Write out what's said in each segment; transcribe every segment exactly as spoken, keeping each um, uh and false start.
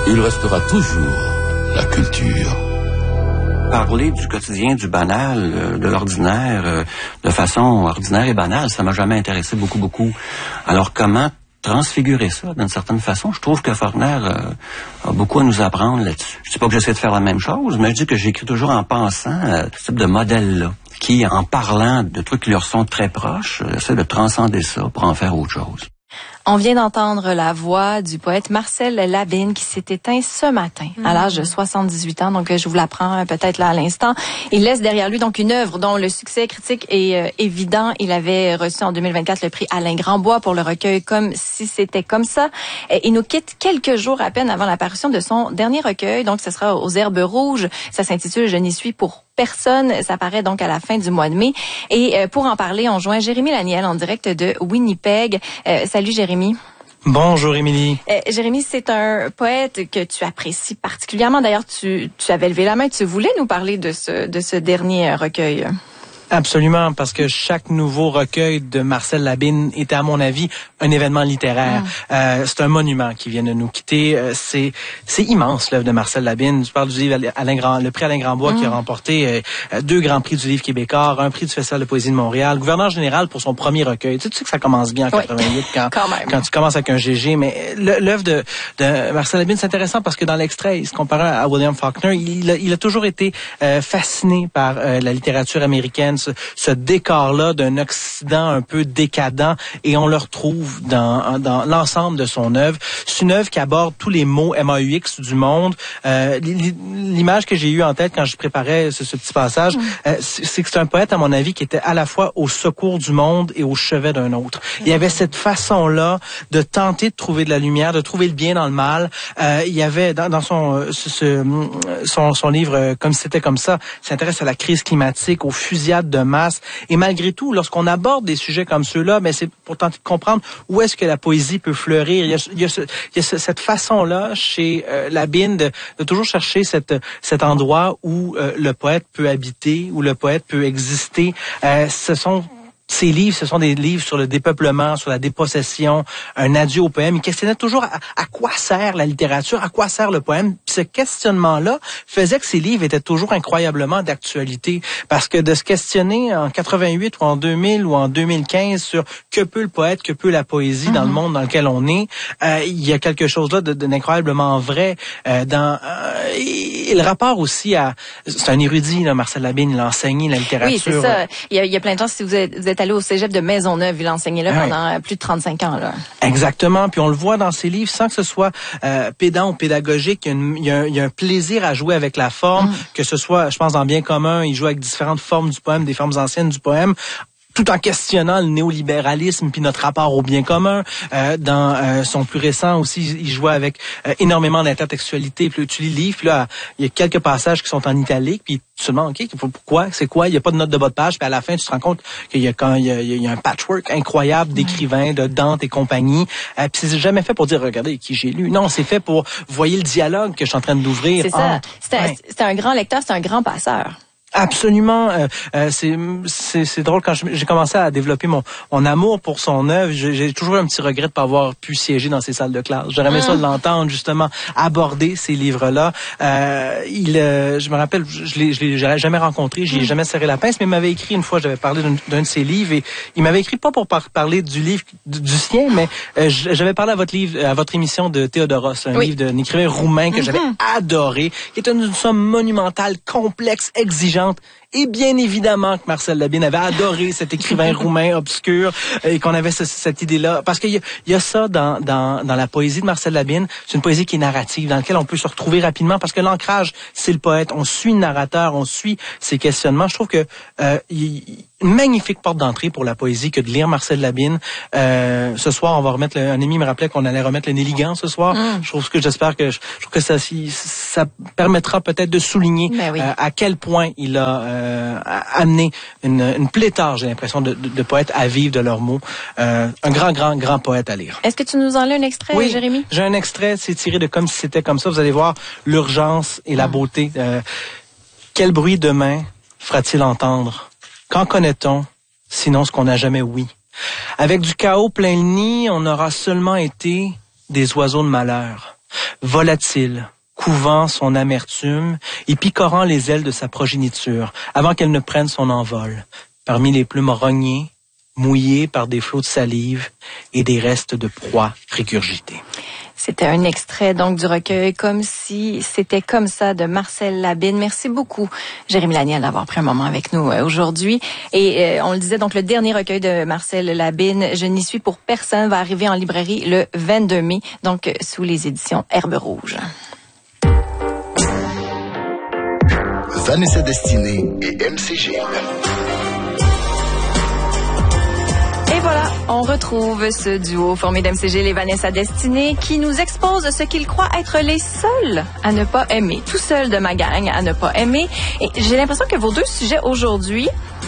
Il restera toujours la culture. Parler du quotidien, du banal, de l'ordinaire, de façon ordinaire et banale, ça m'a jamais intéressé beaucoup, beaucoup. Alors comment transfigurer ça d'une certaine façon? Je trouve que Faulkner euh, a beaucoup à nous apprendre là-dessus. Je dis pas que j'essaie de faire la même chose, mais je dis que j'écris toujours en pensant à ce type de modèle-là, qui, en parlant de trucs qui leur sont très proches, essaie de transcender ça pour en faire autre chose. On vient d'entendre la voix du poète Marcel Labine qui s'est éteint ce matin mmh. à l'âge de soixante-dix-huit ans. Donc, je vous l'apprends peut-être là à l'instant. Il laisse derrière lui donc une œuvre dont le succès critique est euh, évident. Il avait reçu en deux mille vingt-quatre le prix Alain Grandbois pour le recueil Comme si c'était comme ça. Et il nous quitte quelques jours à peine avant l'apparition de son dernier recueil. Donc, ce sera aux Herbes Rouges. Ça s'intitule « Je n'y suis pour personne ». Ça paraît donc à la fin du mois de mai. Et euh, pour en parler, on joint Jérémy Laniel en direct de Winnipeg. Euh, salut Jérémy. Bonjour Émilie. Euh, Jérémy, c'est un poète que tu apprécies particulièrement. D'ailleurs, tu, tu avais levé la main, tu voulais nous parler de ce, de ce dernier recueil. Absolument, parce que chaque nouveau recueil de Marcel Labine était, à mon avis, un événement littéraire. Mm. Euh, c'est un monument qui vient de nous quitter. Euh, c'est c'est immense, l'œuvre de Marcel Labine. Je parle du livre Alain Grand, le prix Alain Grandbois mm. qui a remporté euh, deux grands prix du livre québécois, un prix du Festival de poésie de Montréal, gouverneur général pour son premier recueil. Tu sais, tu sais que ça commence bien en oui. quatre-vingt-huit quand, quand, quand tu commences avec un G G, mais l'œuvre de, de Marcel Labine, c'est intéressant parce que dans l'extrait, il se compare à William Faulkner. Il, a, il a toujours été euh, fasciné par euh, la littérature américaine, ce, ce décor-là d'un Occident un peu décadent, et on le retrouve dans, dans l'ensemble de son œuvre. C'est une œuvre qui aborde tous les mots M A U X du monde. Euh, l'image que j'ai eue en tête quand je préparais ce, ce petit passage, mm. euh, c'est que c'est un poète, à mon avis, qui était à la fois au secours du monde et au chevet d'un autre. Mm. Il y avait cette façon-là de tenter de trouver de la lumière, de trouver le bien dans le mal. Euh, il y avait dans, dans son, ce, son son livre Comme si c'était comme ça, il s'intéresse à la crise climatique, aux fusillades de masse. Et malgré tout, lorsqu'on aborde des sujets comme ceux-là, ben c'est pour tenter de comprendre où est-ce que la poésie peut fleurir. Il y a, il y a, ce, il y a ce, cette façon-là chez euh, Labine de, de toujours chercher cette, cet endroit où euh, le poète peut habiter, où le poète peut exister. Euh, ce sont Ces livres, ce sont des livres sur le dépeuplement, sur la dépossession, un adieu au poème. Il questionnait toujours à, à quoi sert la littérature, à quoi sert le poème. Puis ce questionnement-là faisait que ces livres étaient toujours incroyablement d'actualité. Parce que de se questionner en quatre-vingt-huit ou en deux mille ou en deux mille quinze sur que peut le poète, que peut la poésie mm-hmm. dans le monde dans lequel on est, euh, il y a quelque chose là d'incroyablement vrai. Euh, dans euh, et, et le rapport aussi à... C'est un érudit, là, Marcel Labine, il a enseigné la littérature. Oui, c'est ça. Il y a, il y a plein de gens, si vous êtes, vous êtes allé au cégep de Maisonneuve, il a enseigné là ouais. pendant plus de trente-cinq ans. Là. Exactement, puis on le voit dans ses livres, sans que ce soit euh, pédant ou pédagogique, il y, a une, il, y a un, il y a un plaisir à jouer avec la forme, mm. que ce soit, je pense, dans Bien commun, il joue avec différentes formes du poème, des formes anciennes du poème, tout en questionnant le néolibéralisme puis notre rapport au bien commun. Euh, dans euh, son plus récent aussi, il jouait avec euh, énormément d'intertextualité. Puis tu lis le livre, puis là, il y a quelques passages qui sont en italique, puis tu te demandes, OK, pourquoi, c'est quoi? Il n'y a pas de note de bas de page, puis à la fin, tu te rends compte qu'il y a quand il y a, il y a un patchwork incroyable d'écrivains, de Dante et compagnie. Euh, puis c'est jamais fait pour dire, regardez qui j'ai lu. Non, c'est fait pour, vous voyez le dialogue que je suis en train d'ouvrir. C'est ça. C'était ouais. un, un grand lecteur, c'est un grand passeur. Absolument, euh, euh, c'est c'est c'est drôle quand j'ai commencé à développer mon mon amour pour son œuvre, j'ai, j'ai toujours eu un petit regret de pas avoir pu siéger dans ces salles de classe. J'aurais aimé mmh. ça de l'entendre justement aborder ces livres-là. Euh, il, euh, je me rappelle, je l'ai je l'ai jamais rencontré, j'y ai jamais serré la pince, mais il m'avait écrit une fois, j'avais parlé d'un, d'un de ses livres et il m'avait écrit pas pour par- parler du livre du, du sien, mais euh, j'avais parlé à votre livre, à votre émission de Théodoros, un oui. livre d'un écrivain roumain que mmh. j'avais adoré, qui est une somme monumentale, complexe, exigeante. Et bien évidemment que Marcel Labine avait adoré cet écrivain roumain obscur et qu'on avait ce, cette idée-là. Parce qu'il y a, il y a ça dans, dans, dans la poésie de Marcel Labine. C'est une poésie qui est narrative, dans laquelle on peut se retrouver rapidement parce que l'ancrage, c'est le poète. On suit le narrateur, on suit ses questionnements. Je trouve que euh, il, une magnifique porte d'entrée pour la poésie que de lire Marcel Labine. Euh, ce soir, on va remettre, le, un ami me rappelait qu'on allait remettre le Néligan ce soir. Mm. Je trouve que j'espère que je, je trouve que ça, ça permettra peut-être de souligner oui. euh, à quel point il a euh, amené une, une pléthore, j'ai l'impression, de, de, de poètes à vivre de leurs mots. Euh, un grand, grand, grand poète à lire. Est-ce que tu nous en lis un extrait, oui, Jérémy? J'ai un extrait, c'est tiré de Comme si c'était comme ça. Vous allez voir l'urgence et la mm. beauté. Euh, quel bruit demain fera-t-il entendre? Qu'en connaît-on, sinon ce qu'on n'a jamais ouï? Avec du chaos plein le nid, on aura seulement été des oiseaux de malheur. volatile, couvant son amertume et picorant les ailes de sa progéniture avant qu'elle ne prenne son envol, parmi les plumes rognées, mouillées par des flots de salive et des restes de proie régurgités. C'était un extrait donc du recueil Comme si c'était comme ça de Marcel Labine. Merci beaucoup, Jérémy Laniel, d'avoir pris un moment avec nous euh, aujourd'hui. Et euh, on le disait, donc le dernier recueil de Marcel Labine, Je n'y suis pour personne, va arriver en librairie le vingt-deux mai, donc euh, sous les éditions Herbe Rouge. Vanessa Destinée et M C G. Et voilà, on retrouve ce duo formé d'M C G et Vanessa Destinée qui nous expose ce qu'ils croient être les seuls à ne pas aimer. Tout seul de ma gang à ne pas aimer. Et j'ai l'impression que vos deux sujets aujourd'hui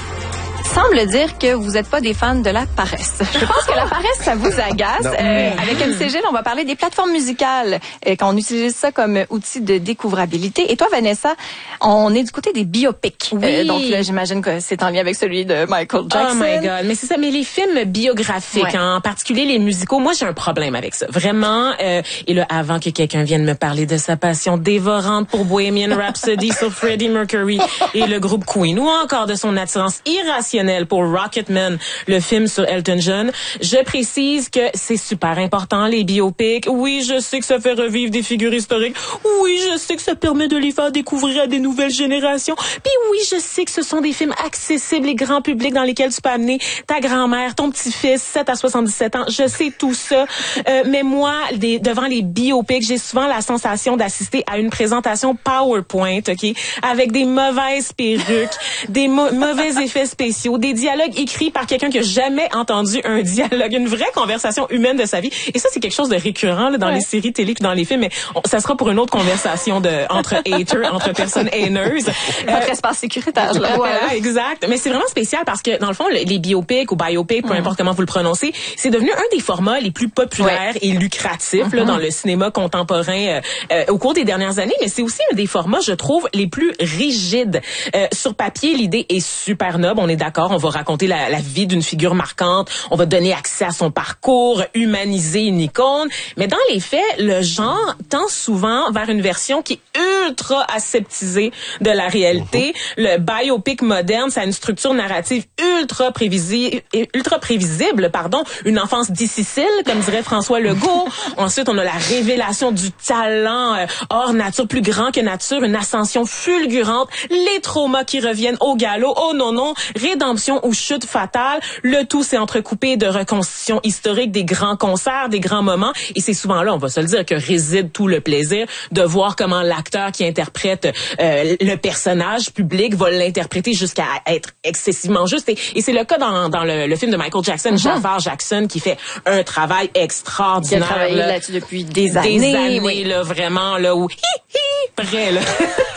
semble dire que vous n'êtes pas des fans de la paresse. Je pense que la paresse, ça vous agace. Euh, avec M C G, on va parler des plateformes musicales, euh, quand on utilise ça comme outil de découvrabilité. Et toi, Vanessa, on est du côté des biopics. Oui. Euh, donc là, j'imagine que c'est en lien avec celui de Michael Jackson. Oh my God. Mais c'est ça. Mais les films biographiques, ouais. En particulier les musicaux, moi, j'ai un problème avec ça. Vraiment. Euh, et là, avant que quelqu'un vienne me parler de sa passion dévorante pour Bohemian Rhapsody sur Freddie Mercury et le groupe Queen, ou encore de son attirance irrationnelle pour Rocketman, le film sur Elton John. Je précise que c'est super important, les biopics. Oui, je sais que ça fait revivre des figures historiques. Oui, je sais que ça permet de les faire découvrir à des nouvelles générations. Puis oui, je sais que ce sont des films accessibles et grand public dans lesquels tu peux amener ta grand-mère, ton petit-fils, sept à soixante-dix-sept ans. Je sais tout ça. Euh, mais moi, des, devant les biopics, j'ai souvent la sensation d'assister à une présentation PowerPoint, OK, avec des mauvaises perruques, des mo- mauvais effets spéciaux, des dialogues écrits par quelqu'un qui a jamais entendu un dialogue, une vraie conversation humaine de sa vie. Et ça, c'est quelque chose de récurrent là, dans ouais. les séries télé puis dans les films. Mais on, ça sera pour une autre conversation de entre haters, entre personnes haineuses. Notre euh, espace sécuritaire. Là. Voilà, exact. Mais c'est vraiment spécial parce que dans le fond, les biopics ou biopics, peu mm. importe comment vous le prononcez, c'est devenu un des formats les plus populaires ouais. et lucratifs mm-hmm. là, dans le cinéma contemporain euh, euh, au cours des dernières années. Mais c'est aussi un des formats, je trouve, les plus rigides. Euh, sur papier, l'idée est super noble. On est d'accord. On va raconter la, la vie d'une figure marquante. On va donner accès à son parcours, humaniser une icône. Mais dans les faits, le genre tend souvent vers une version qui est ultra aseptisée de la réalité. Le biopic moderne, ça a une structure narrative ultra prévisible, ultra prévisible, pardon. Une enfance difficile, comme dirait François Legault. Ensuite, on a la révélation du talent euh, hors nature, plus grand que nature, une ascension fulgurante, les traumas qui reviennent au galop. Oh non, non, rédemption ou chute fatale. Le tout, c'est entrecoupé de reconstitutions historiques, des grands concerts, des grands moments. Et c'est souvent là, on va se le dire, que réside tout le plaisir de voir comment l'acteur qui interprète euh, le personnage public va l'interpréter jusqu'à être excessivement juste. Et, et c'est le cas dans, dans le, le film de Michael Jackson, mm-hmm. Jafar Jackson, qui fait un travail extraordinaire. Il a travaillé là, là-dessus depuis des années. Des années, oui. là, vraiment, là, où hi, hi, près, là.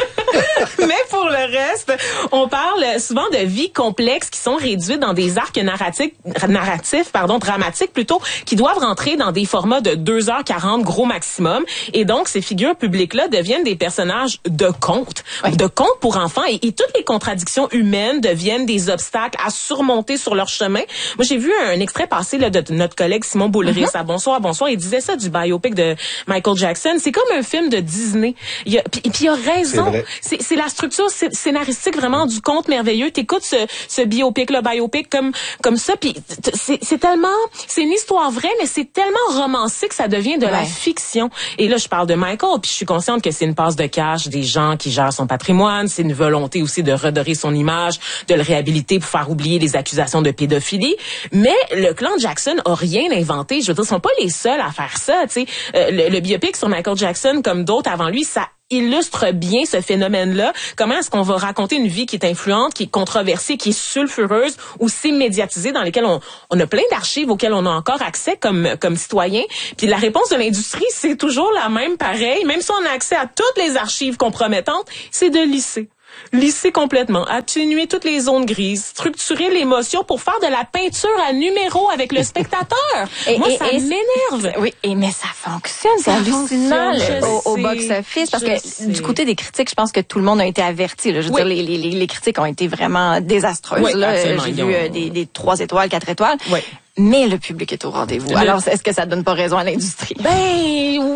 Mais pour le reste, on parle souvent de vies complexes qui sont réduites dans des arcs narratifs, narratifs pardon, dramatiques plutôt, qui doivent rentrer dans des formats de deux heures quarante gros maximum. Et donc, ces figures publiques-là deviennent des personnages de contes, oui. de contes pour enfants. Et, et toutes les contradictions humaines deviennent des obstacles à surmonter sur leur chemin. Moi, j'ai vu un extrait passé là, de notre collègue Simon Boulris mm-hmm. à Bonsoir, Bonsoir. Il disait ça du biopic de Michael Jackson. C'est comme un film de Disney. Il a, puis, puis il a raison. C'est, c'est la structure scénaristique vraiment du conte merveilleux. T'écoutes ce, ce biopic, le biopic comme comme ça, puis c'est, c'est tellement, c'est une histoire vraie, mais c'est tellement romancé que ça devient de ouais. la fiction. Et là, je parle de Michael, puis je suis consciente que c'est une passe de cash des gens qui gèrent son patrimoine. C'est une volonté aussi de redorer son image, de le réhabiliter pour faire oublier les accusations de pédophilie. Mais le clan Jackson a rien inventé. Je veux dire, ils sont pas les seuls à faire ça. Tu sais, euh, le, le biopic sur Michael Jackson, comme d'autres avant lui, ça illustre bien ce phénomène-là. Comment est-ce qu'on va raconter une vie qui est influente, qui est controversée, qui est sulfureuse, aussi médiatisée, dans lesquelles on, on a plein d'archives auxquelles on a encore accès comme comme citoyen. Puis la réponse de l'industrie, c'est toujours la même, pareil. Même si on a accès à toutes les archives compromettantes, c'est de lisser. Lisser complètement, atténuer toutes les zones grises, structurer l'émotion pour faire de la peinture à numéro avec le spectateur. Et, Moi, et, ça et, m'énerve. Oui, et mais ça fonctionne, c'est hallucinant au, au box-office, parce je que sais. Du côté des critiques, je pense que tout le monde a été averti. Là. Je veux oui. dire, les, les, les critiques ont été vraiment désastreuses. Oui, là. J'ai vu euh, des, des trois étoiles, quatre étoiles. Oui. Mais le public est au rendez-vous. Le... Alors, est-ce que ça donne pas raison à l'industrie? Ben oui, ben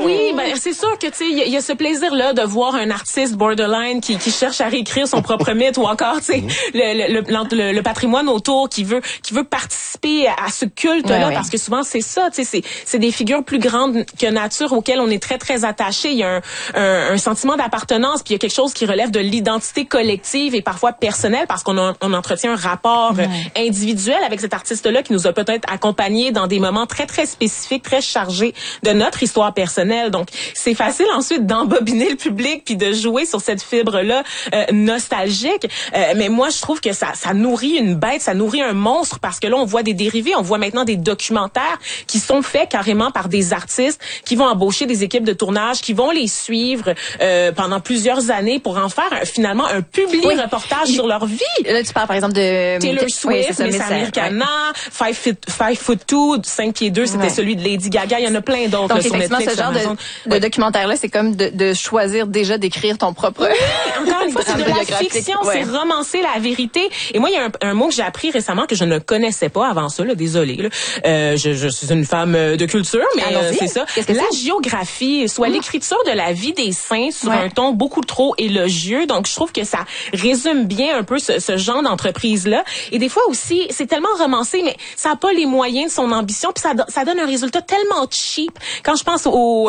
c'est sûr que tu sais, il y, y a ce plaisir-là de voir un artiste borderline qui, qui cherche à réécrire son propre mythe, ou encore, tu sais, le, le, le, le patrimoine autour, qui veut, qui veut participer à ce culte-là, ouais, ouais. parce que souvent c'est ça, tu sais, c'est, c'est des figures plus grandes que nature auxquelles on est très très attaché. Il y a un, un, un sentiment d'appartenance, puis il y a quelque chose qui relève de l'identité collective et parfois personnelle, parce qu'on a, on entretient un rapport ouais. euh, individuel avec cet artiste-là qui nous a peut-être accompagnés dans des moments très très spécifiques, très chargés de notre histoire personnelle. Donc c'est facile ensuite d'embobiner le public puis de jouer sur cette fibre-là euh, nostalgique. Euh, mais moi je trouve que ça, ça nourrit une bête, ça nourrit un monstre, parce que là on voit des dérivés, on voit maintenant des documentaires qui sont faits carrément par des artistes qui vont embaucher des équipes de tournage, qui vont les suivre euh, pendant plusieurs années pour en faire un, finalement un public oui. reportage Il, sur leur vie. Là tu parles par exemple de Taylor Swift, oui, ça, Miss Americana, ouais. Five Foot, Five Foot Two, cinq pieds deux, c'était ouais. celui de Lady Gaga. Il y en a plein d'autres là, sur Netflix. Donc ce genre de, de ouais. documentaire-là, c'est comme de, de choisir déjà d'écrire ton propre. Oui, encore une fois, c'est de la fiction, ouais. c'est romancer la vérité. Et moi, il y a un, un mot que j'ai appris récemment que je ne connaissais pas avant ça. Là, désolée. Là. Euh, je, je suis une femme de culture, mais euh, c'est ça. Que la c'est? géographie, soit mmh. l'écriture de la vie des saints sur ouais. un ton beaucoup trop élogieux. Donc, je trouve que ça résume bien un peu ce, ce genre d'entreprise-là. Et des fois aussi, c'est tellement romancé, mais ça n'a pas les moyens de son ambition, puis ça, ça donne un résultat tellement cheap. Quand je pense au,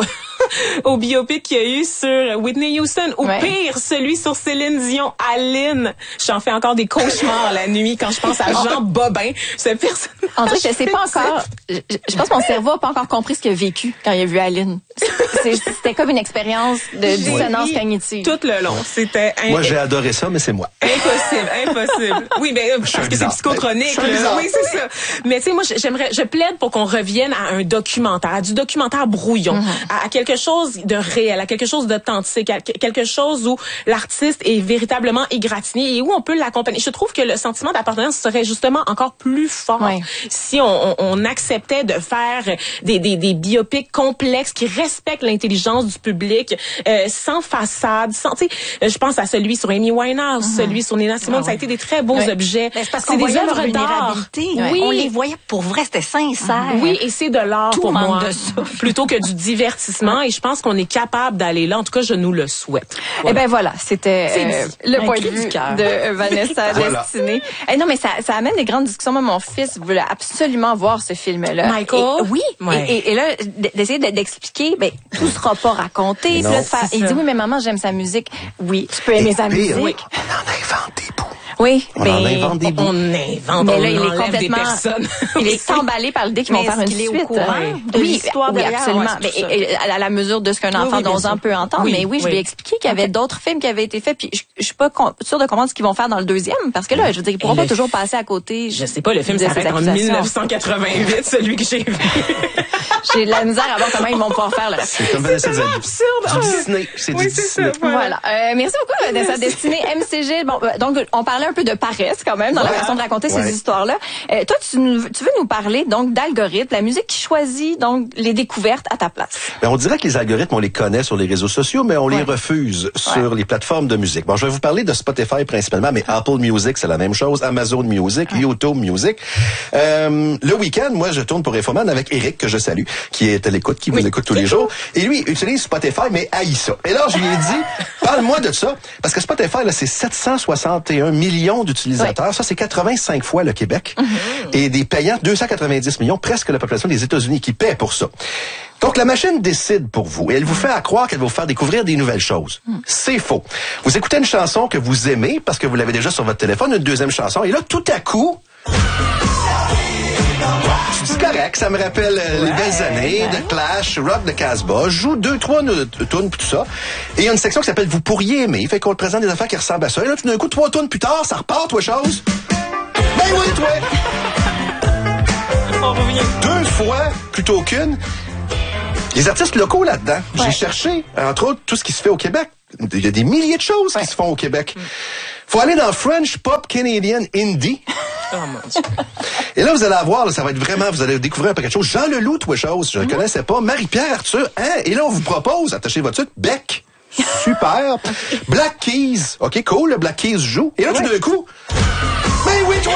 au biopic qu'il y a eu sur Whitney Houston, ou ouais. pire, celui sur Céline Dion, Aline, j'en fais encore des cauchemars la nuit quand je pense à Jean Bobin, cette personne. En vrai, je sais pas encore, je, je pense que mon cerveau a pas encore compris ce qu'il a vécu quand il a vu Aline. C'est, c'était comme une expérience de dissonance cognitive. Tout le long, c'était... Un... Moi, j'ai adoré ça, mais c'est moi. Impossible, impossible. Oui, ben, parce que c'est psychotronique. Oui, c'est ça. Mais tu sais, moi, j'aimerais, je plaide pour qu'on revienne à un documentaire, à du documentaire brouillon, mm-hmm. à, à quelque chose de réel, à quelque chose d'authentique, à quelque chose où l'artiste est véritablement égratigné et où on peut l'accompagner. Je trouve que le sentiment d'appartenance serait justement encore plus fort ouais. si on, on, on acceptait de faire des, des, des biopics complexes qui respectent l'intelligence du public, euh, sans façade, sans, tu sais, je pense à celui sur Amy Winehouse, mm-hmm. celui sur Nina Simone, ah, ça a été des très beaux ouais. objets. Ben, c'est parce qu'on c'est des œuvres d'art. Oui. On les voyait pour vrai, c'était sincère. Oui, et c'est de l'art Tout pour moi, de ça. plutôt que du divertissement. Et je pense qu'on est capable d'aller là. En tout cas, je nous le souhaite. Voilà. Eh ben voilà, c'était euh, le un point de vue de Vanessa voilà. Destinée. Eh non, mais ça, ça amène des grandes discussions. Moi, mon fils voulait absolument voir ce film-là. Michael, et, oui. Ouais. Et, et, et là, d'essayer d'expliquer, ben tout sera pas raconté. Puis là, de faire, il dit oui, mais maman, j'aime sa musique. Oui, tu peux aimer et sa pire, musique. Oui. On en invente des bouts. Oui, on ben, en invente des bouts. On invente, mais on là, il est enlève complètement, des personnes. il est emballé par l'idée qu'ils vont faire une qu'il est suite. Au courant de oui, l'histoire oui, derrière, absolument. ouais, mais et, à la mesure de ce qu'un enfant oui, oui, d'onze ans peut entendre. Oui, mais oui, je oui. lui ai expliqué qu'il y avait okay. d'autres films qui avaient été faits. Puis je, je suis pas con, sûre de comprendre ce qu'ils vont faire dans le deuxième, parce que là, je veux dire, ils pourront pas toujours passer à côté. Je sais pas, le film s'arrête en dix-neuf cent quatre-vingt-huit, celui que j'ai vu. J'ai de la misère à voir comment ils vont pouvoir faire le reste. C'est comme Vanessa Disney. C'est du Disney. C'est oui, du c'est Disney. Ça, voilà. voilà. Euh, merci beaucoup, Vanessa Destinée. M C G. Bon, donc, on parlait un peu de paresse quand même dans ouais. la façon de raconter ouais. ces histoires-là. Euh, toi, tu, tu veux nous parler donc d'algorithmes, la musique qui choisit donc les découvertes à ta place. Ben, on dirait que les algorithmes, on les connaît sur les réseaux sociaux, mais on ouais. les refuse sur ouais. les plateformes de musique. Bon, je vais vous parler de Spotify principalement, mais Apple Music, c'est la même chose, Amazon Music, ouais. YouTube Music. Euh, le week-end, moi, je tourne pour Infoman avec Eric, que je salue, qui est à l'écoute, qui oui. vous écoute tous les jours. Et lui, utilise Spotify, mais haït ça. Et là, je lui ai dit, parle-moi de ça, parce que Spotify, là, c'est sept cent soixante et un millions d'utilisateurs. Ouais. Ça, c'est quatre-vingt-cinq fois le Québec. Mm-hmm. Et des payants, deux cent quatre-vingt-dix millions, presque la population des États-Unis qui paie pour ça. Donc, la machine décide pour vous et elle vous fait à croire qu'elle va vous faire découvrir des nouvelles choses. Mm. C'est faux. Vous écoutez une chanson que vous aimez parce que vous l'avez déjà sur votre téléphone, une deuxième chanson, et là, tout à coup... C'est correct, ça me rappelle euh, ouais, les belles années ouais. de Clash, Rock de Casbah. Je joue deux, trois tunes tout ça. Et il y a une section qui s'appelle Vous pourriez aimer. Fait qu'on te présente des affaires qui ressemblent à ça. Et là, tout d'un coup, trois tunes plus tard, ça repart, toi, chose. Ben oui, toi! On revient. Deux fois plutôt qu'une. Les artistes locaux là-dedans. Ouais. J'ai cherché, entre autres, tout ce qui se fait au Québec. Il y a des milliers de choses ouais. qui se font au Québec. Mm. Faut aller dans French Pop Canadian Indie. Oh mon Dieu. Et là, vous allez avoir, là, ça va être vraiment, vous allez découvrir un paquet de choses. Jean Leloup, toi, chose, je ne mmh. connaissais pas. Marie-Pierre Arthur, hein? Et là, on vous propose, attachez votre suite, Beck. Super. Black Keys. OK, cool, le Black Keys joue. Et là, tout d'un coup, mais oui, toi!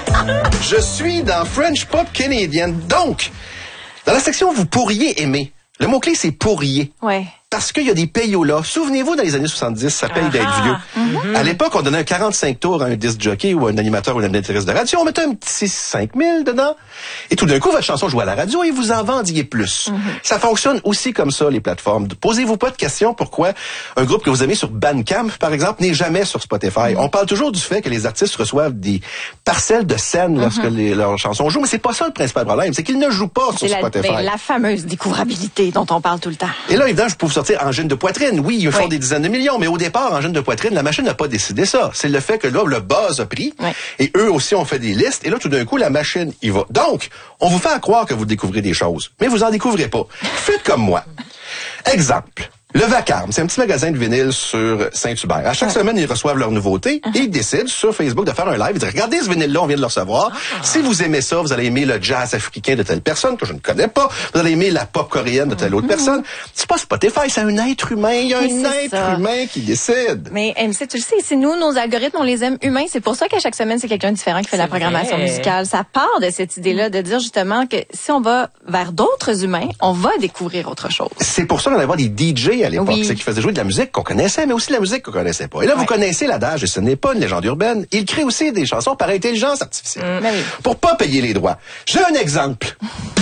Je suis dans French Pop Canadian. Donc, dans la section Vous pourriez aimer, Le mot-clé, c'est pourriez. Ouais. Parce qu'il y a des payolas. Souvenez-vous, dans les années soixante-dix, ça paye d'être Ah, vieux. mm-hmm. À l'époque, on donnait un quarante-cinq tours à un disc jockey ou à un animateur ou une animatrice de radio. On mettait un petit cinq mille dedans. Et tout d'un coup, votre chanson jouait à la radio et vous en vendiez plus. Mm-hmm. Ça fonctionne aussi comme ça, les plateformes. Posez-vous pas de questions pourquoi un groupe que vous aimez sur Bandcamp, par exemple, n'est jamais sur Spotify. Mm-hmm. On parle toujours du fait que les artistes reçoivent des parcelles de scène lorsque mm-hmm. les, leurs chansons jouent, mais c'est pas ça le principal problème. C'est qu'ils ne jouent pas sur c'est Spotify. La, ben, la fameuse découvrabilité dont on parle tout le temps. Et là, évidemment, je peux vous sortir Angine de poitrine. Oui, ils font oui. des dizaines de millions, mais au départ, Angine de poitrine, la machine n'a pas décidé ça. C'est le fait que là, le buzz a pris, oui. et eux aussi ont fait des listes, et là, tout d'un coup, la machine y va. Donc, on vous fait croire que vous découvrez des choses, mais vous en découvrez pas. Faites comme moi. Exemple. Le Vacarme, c'est un petit magasin de vinyle sur Saint-Hubert. À chaque ouais. semaine, ils reçoivent leurs nouveautés uh-huh. et ils décident sur Facebook de faire un live et de dire, regardez ce vinyle-là, on vient de le recevoir. Ah. Si vous aimez ça, vous allez aimer le jazz africain de telle personne que je ne connais pas. Vous allez aimer la pop coréenne de telle autre mm-hmm. personne. C'est pas Spotify, c'est un être humain. Il y a un être ça. humain qui décide. Mais M C, tu le sais, c'est nous, nos algorithmes, on les aime humains. C'est pour ça qu'à chaque semaine, c'est quelqu'un de différent qui fait c'est la programmation vrai. musicale. Ça part de cette idée-là de dire justement que si on va vers d'autres humains, on va découvrir autre chose. C'est pour ça qu'on allait voir des D J à l'époque. Oui. C'est qui faisaient jouer de la musique qu'on connaissait, mais aussi de la musique qu'on connaissait pas. Et là, ouais. vous connaissez l'adage, et ce n'est pas une légende urbaine. Il crée aussi des chansons par intelligence artificielle. Mmh. Oui. Pour pas payer les droits. J'ai un exemple.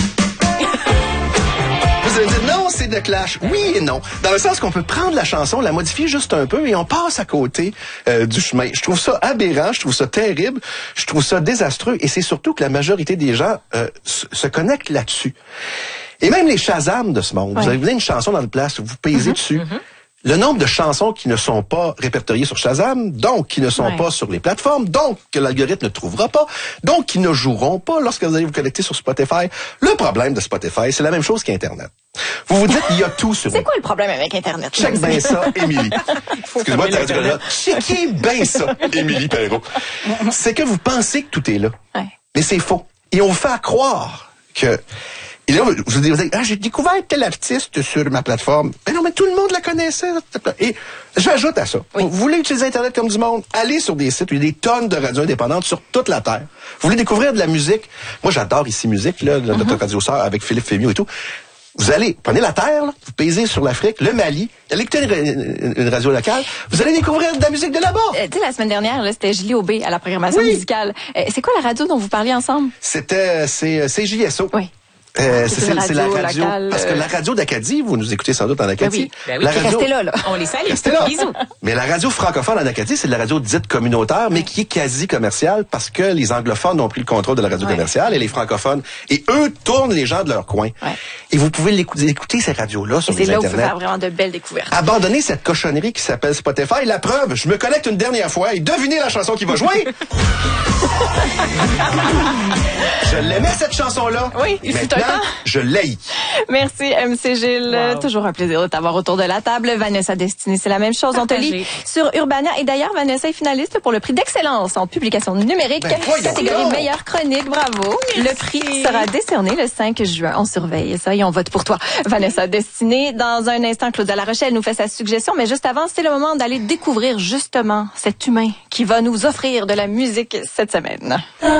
Vous allez dire, non, c'est de Clash. Oui et non. Dans le sens qu'on peut prendre la chanson, la modifier juste un peu et on passe à côté euh, du chemin. Je trouve ça aberrant, je trouve ça terrible, je trouve ça désastreux et c'est surtout que la majorité des gens euh, se connectent là-dessus. Et même les Shazam de ce monde. Ouais. Vous avez une chanson dans le place, vous pesez mm-hmm, dessus. Mm-hmm. Le nombre de chansons qui ne sont pas répertoriées sur Shazam, donc qui ne sont ouais. pas sur les plateformes, donc que l'algorithme ne trouvera pas, donc qui ne joueront pas lorsque vous allez vous connecter sur Spotify. Le problème de Spotify, c'est la même chose qu'Internet. Vous vous dites, il y a tout sur C'est quoi le problème avec Internet? Check bien ça, Émilie. Excuse-moi de te dire là. Checkez bien ça, Émilie Perrault. C'est que vous pensez que tout est là. Ouais. Mais c'est faux. Et on vous fait croire que... Et là, vous vous dites, ah, j'ai découvert tel artiste sur ma plateforme. Mais non, mais tout le monde la connaissait. Et j'ajoute à ça. Oui. Vous voulez utiliser Internet comme du monde? Allez sur des sites où il y a des tonnes de radios indépendantes sur toute la Terre. Vous voulez découvrir de la musique? Moi, j'adore ici musique, là, notre uh-huh. radio sœur avec Philippe Fémieux et tout. Vous allez, prenez la Terre, là, vous pesez sur l'Afrique, le Mali, allez écouter une, une, une radio locale, vous allez découvrir de la musique de là-bas. Euh, tu sais, la semaine dernière, là, c'était Julie Aubé à la programmation oui. musicale. Euh, c'est quoi la radio dont vous parliez ensemble? C'était, c'est, c'est J S O. Oui. Euh, c'est, c'est, c'est la radio, locale, parce que la radio d'Acadie, vous nous écoutez sans doute en Acadie. Ben oui, ben oui. La radio, restez là, là. On les salue. Restez là. Bisous. Mais la radio francophone en Acadie, c'est de la radio dite communautaire, mais qui est quasi commerciale parce que les anglophones ont pris le contrôle de la radio ouais. commerciale et les francophones, et eux tournent les gens de leur coin. Ouais. Et vous pouvez l'écouter, écouter ces radios-là sur et les Internet. C'est là où il faut faire vraiment de belles découvertes. Abandonnez cette cochonnerie qui s'appelle Spotify. La preuve, je me connecte une dernière fois et devinez la chanson qui va jouer. Je l'aimais cette chanson-là. Oui, il fut un temps. Je l'haïs. Merci M C Gilles. Wow. Toujours un plaisir de t'avoir autour de la table. Vanessa Destinée, c'est la même chose. Partagé. On te lit sur Urbania. Et d'ailleurs, Vanessa est finaliste pour le prix d'excellence en publication numérique. Ben, catégorie non. meilleure chronique. Bravo. Merci. Le prix sera décerné le cinq juin. On surveille ça et on vote pour toi. Vanessa Destinée. Dans un instant, Claude La Rochelle nous fait sa suggestion. Mais juste avant, c'est le moment d'aller découvrir justement cet humain qui va nous offrir de la musique cette semaine.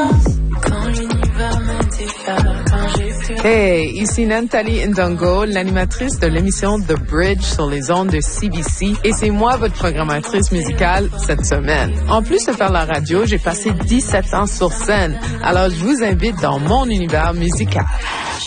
Hey, ici Nathalie Ndongo, l'animatrice de l'émission The Bridge sur les ondes de C B C, et c'est moi votre programmatrice musicale cette semaine. En plus de faire la radio, j'ai passé dix-sept ans sur scène, alors je vous invite dans mon univers musical.